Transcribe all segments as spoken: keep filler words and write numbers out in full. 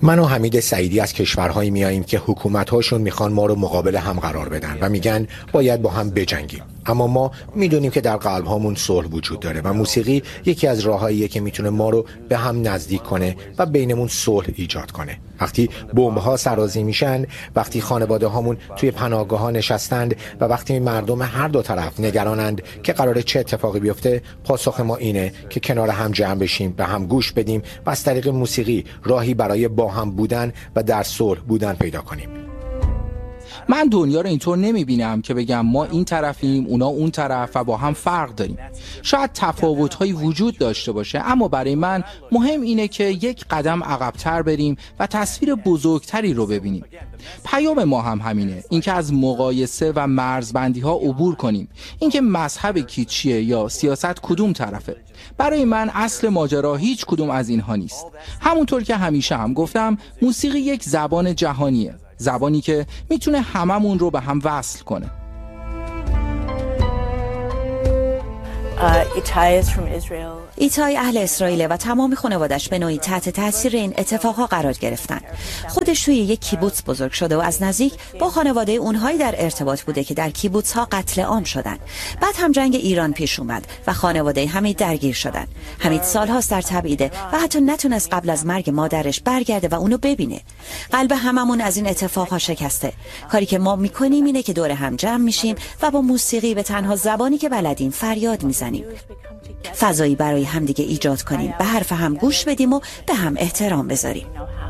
من و حمید سعیدی از کشورهایی میاییم که حکومت‌هاشون میخوان ما رو مقابل هم قرار بدن و میگن باید با هم بجنگیم، اما ما میدونیم که در قلب‌هامون صلح وجود داره و موسیقی یکی از راهاییه که میتونه ما رو به هم نزدیک کنه و بینمون صلح ایجاد کنه. وقتی بمب‌ها سرازی میشن، وقتی خانواده‌هامون توی پناهگاه‌ها نشستند و وقتی مردم هر دو طرف نگرانند که قراره چه اتفاقی بیفته، پاسخ ما اینه که کنار هم جمع بشیم، به هم گوش بدیم و از طریق موسیقی راهی برای با هم بودن و در صلح بودن پیدا کنیم. من دنیا رو اینطور نمیبینم که بگم ما این طرفیم اونا اون طرف و با هم فرق داریم. شاید تفاوت‌هایی وجود داشته باشه، اما برای من مهم اینه که یک قدم عقب‌تر بریم و تصویر بزرگتری رو ببینیم. پیام ما هم همینه، اینکه از مقایسه و مرزبندی‌ها عبور کنیم، اینکه مذهب کی چیه یا سیاست کدوم طرفه. برای من اصل ماجرا هیچ کدوم از اینها نیست. همونطور که همیشه هم گفتم، موسیقی یک زبان جهانیه، زبانی که میتونه هممون رو به هم وصل کنه. ایتای اهل اسرائیل و تمام خانوادش به نوعی تحت تاثیر این اتفاقها قرار گرفتن. خودش توی یک کیبوتس بزرگ شده و از نزدیک با خانواده اونهایی در ارتباط بوده که در کیبوتس ها قتل عام شدن. بعد هم جنگ ایران پیش اومد و خانواده حمید درگیر شدن. حمید سالهاست در تبعیده و حتی نتونست قبل از مرگ مادرش برگرده و اونو ببینه. قلب هممون از این اتفاقها شکسته. کاری که ما میکنیم اینه که دور هم جمع میشیم و با موسیقی به تنها زبانی که بلدیم فریاد میزنیم. فضایی برای همدیگه ایجاد کنیم، به حرف هم گوش بدیم و به هم احترام بذاریم.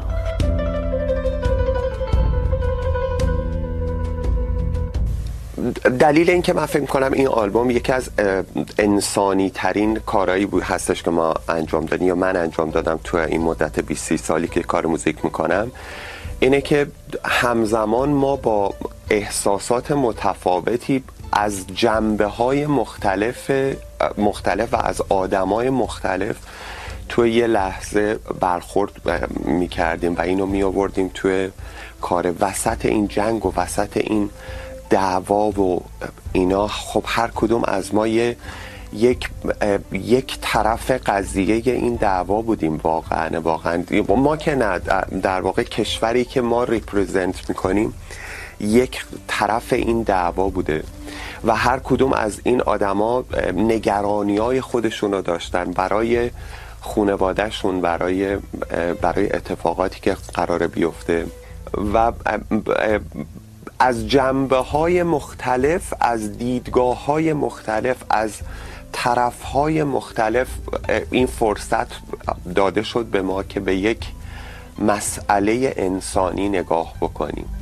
دلیل این که من فکر کنم این آلبوم یکی از انسانی ترین کارهایی بود هستش که ما انجام دادیم یا من انجام دادم تو این مدت بیست سالی که کار موزیک میکنم، اینه که همزمان ما با احساسات متفاوتی از جنبه‌های مختلف مختلف و از آدمای مختلف توی یه لحظه برخورد می‌کردیم و اینو می‌آوردیم توی کار. وسط این جنگ و وسط این دعوا و اینا، خب هر کدوم از ما یه یک یک طرف قضیه این دعوا بودیم. واقعا واقعا ما که نه، در واقع کشوری که ما ریپرزنت میکنیم یک طرف این دعوا بوده و هر کدوم از این آدما نگرانی‌های خودشون رو داشتن برای خانواده‌شون، برای برای اتفاقاتی که قراره بیفته و از جنبه‌های مختلف، از دیدگاه‌های مختلف، از طرف‌های مختلف این فرصت داده شد به ما که به یک مسئله انسانی نگاه بکنیم.